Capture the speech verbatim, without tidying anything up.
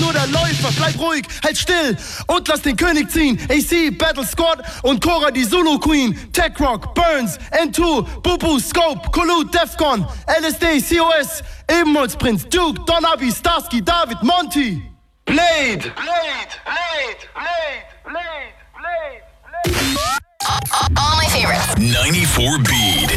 nur der Läufer, bleib ruhig, halt still und lass den König ziehen. A C, Battle Squad und Cora, die Zulu Queen. Tech Rock, Burns, N zwei, Bubu, Scope, Kulu, Defcon, L S D, C O S, Ebenholzprinz, Duke, Don Abi, Starsky, David, Monty. Blade! Blade! Blade! Blade! Blade! Blade! All my favorites. ninety-four beats.